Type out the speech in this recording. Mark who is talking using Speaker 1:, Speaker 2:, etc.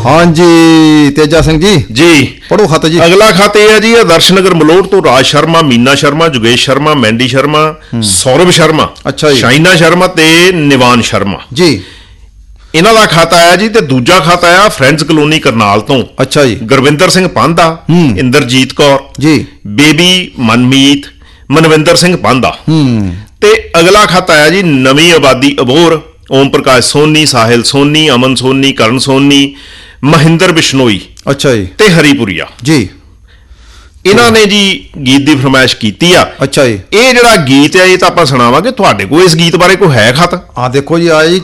Speaker 1: हाँ जी तेजा सिंह जी
Speaker 2: जी
Speaker 1: पढ़ो खत जी।
Speaker 2: अगला खत यह है जी आदर्श नगर मलोट तो राज शर्मा, मीना शर्मा, जुगेश शर्मा, मैंडी शर्मा, सौरभ शर्मा,
Speaker 1: अच्छा जी,
Speaker 2: शाइना शर्मा ते निवान शर्मा
Speaker 1: जी
Speaker 2: इन्हां दा खत आया जी। ते दूजा खत आया फ्रेंड्स कलोनी करनाल तो
Speaker 1: अच्छा जी,
Speaker 2: गुरविंदर सिंह पांधा, इंद्रजीत कौर
Speaker 1: जी
Speaker 2: बेबी मनमीत, मनविंदर सिंह पांधा। ते अगला खत आया जी नवी आबादी अबोर ओम प्रकाश सोनी, साहिल सोनी, अमन सोनी, करण सोनी, महिंदर बिश्नोई
Speaker 1: अच्छा जी,
Speaker 2: ते हरीपुरिया।
Speaker 1: जी
Speaker 2: इन्हां ने जी गीत की फरमाइश की आ।
Speaker 1: अच्छा जी,
Speaker 2: ਇਹ ਜਿਹੜਾ ਗੀਤ ਹੈ ਇਹ ਤਾਂ ਆਪਾਂ ਸੁਣਾਵਾਂਗੇ। ਤੁਹਾਡੇ ਕੋਲ ਇਸ ਗੀਤ ਬਾਰੇ ਕੋਈ ਹੈ ਖਤ?
Speaker 1: हाँ देखो जी आया जी